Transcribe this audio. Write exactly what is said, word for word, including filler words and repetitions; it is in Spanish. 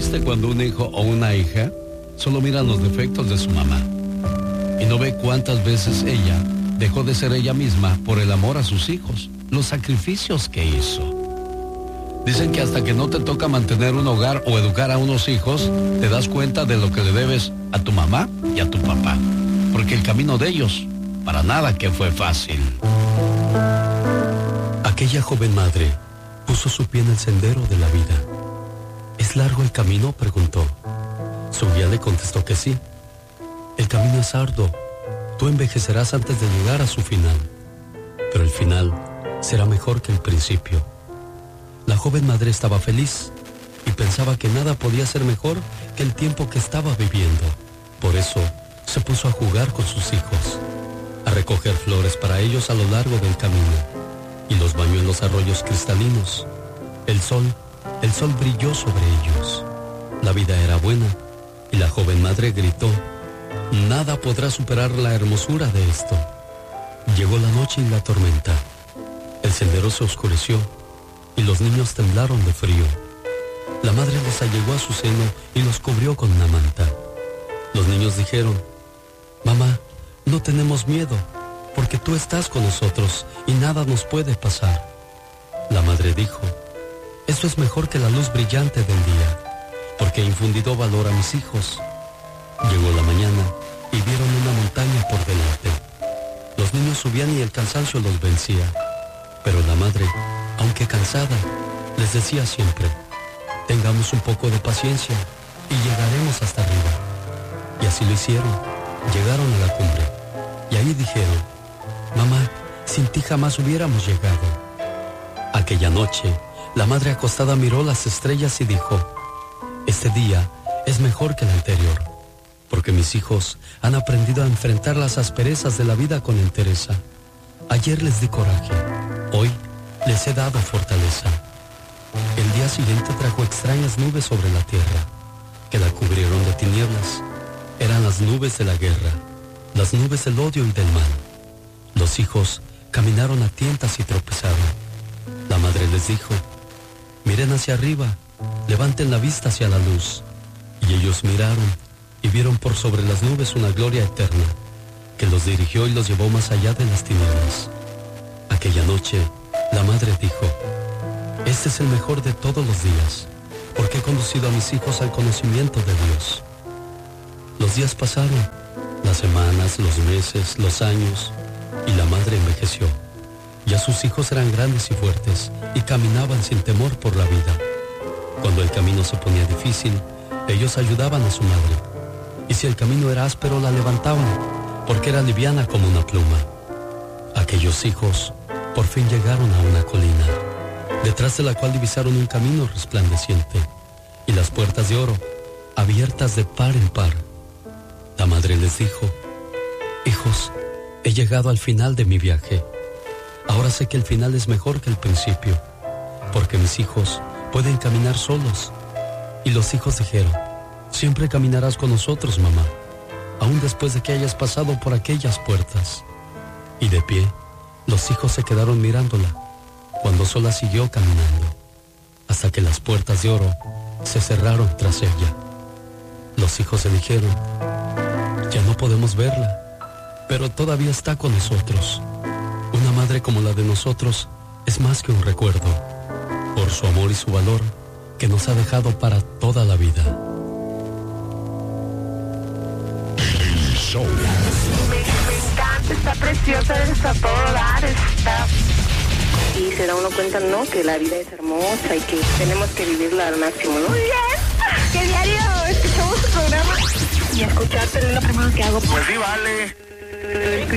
triste cuando un hijo o una hija solo miran los defectos de su mamá y no ve cuántas veces ella dejó de ser ella misma por el amor a sus hijos, los sacrificios que hizo. Dicen que hasta que no te toca mantener un hogar o educar a unos hijos, te das cuenta de lo que le debes a tu mamá y a tu papá, porque el camino de ellos, para nada que fue fácil. Aquella joven madre puso su pie en el sendero de la vida. ¿Es largo el camino?, preguntó. Su guía le contestó que sí. El camino es arduo. Tú envejecerás antes de llegar a su final, pero el final será mejor que el principio. La joven madre estaba feliz y pensaba que nada podía ser mejor que el tiempo que estaba viviendo. Por eso se puso a jugar con sus hijos, a recoger flores para ellos a lo largo del camino, y los bañó en los arroyos cristalinos. El sol, el sol brilló sobre ellos. La vida era buena y la joven madre gritó: nada podrá superar la hermosura de esto. Llegó la noche y la tormenta. El sendero se oscureció y los niños temblaron de frío. La madre los allegó a su seno y los cubrió con una manta. Los niños dijeron: mamá, no tenemos miedo, porque tú estás con nosotros y nada nos puede pasar. La madre dijo: esto es mejor que la luz brillante del día, porque he infundido valor a mis hijos. Llegó la mañana y vieron una montaña por delante. Los niños subían y el cansancio los vencía, pero la madre, aunque cansada, les decía siempre: tengamos un poco de paciencia y llegaremos hasta arriba. Y así lo hicieron. Llegaron a la cumbre y ahí dijeron: mamá, sin ti jamás hubiéramos llegado. Aquella noche, la madre acostada miró las estrellas y dijo: este día es mejor que el anterior, porque mis hijos han aprendido a enfrentar las asperezas de la vida con entereza. Ayer les di coraje, hoy les he dado fortaleza. El día siguiente trajo extrañas nubes sobre la tierra, que la cubrieron de tinieblas. Eran las nubes de la guerra, las nubes del odio y del mal. Los hijos caminaron a tientas y tropezaron. La madre les dijo: miren hacia arriba, levanten la vista hacia la luz. Y ellos miraron y vieron por sobre las nubes una gloria eterna, que los dirigió y los llevó más allá de las tinieblas. Aquella noche, la madre dijo: este es el mejor de todos los días, porque he conducido a mis hijos al conocimiento de Dios. Los días pasaron, las semanas, los meses, los años, y la madre envejeció. Ya sus hijos eran grandes y fuertes, y caminaban sin temor por la vida. Cuando el camino se ponía difícil, ellos ayudaban a su madre, y si el camino era áspero, la levantaban, porque era liviana como una pluma. Aquellos hijos por fin llegaron a una colina, detrás de la cual divisaron un camino resplandeciente, y las puertas de oro, abiertas de par en par. La madre les dijo: hijos, he llegado al final de mi viaje. Ahora sé que el final es mejor que el principio, porque mis hijos pueden caminar solos. Y los hijos dijeron: siempre caminarás con nosotros, mamá, aún después de que hayas pasado por aquellas puertas. Y de pie, los hijos se quedaron mirándola, cuando sola siguió caminando, hasta que las puertas de oro se cerraron tras ella. Los hijos se dijeron: ya no podemos verla, pero todavía está con nosotros. Una madre como la de nosotros es más que un recuerdo, por su amor y su valor, que nos ha dejado para toda la vida. Me, me encanta, está preciosa, está todo dar, está... Y se da uno cuenta, ¿no?, que la vida es hermosa y que tenemos que vivirla al máximo, ¿no? Muy bien, que diario escuchamos tu programa y escucharte es lo primero que hago. Pues sí, vale.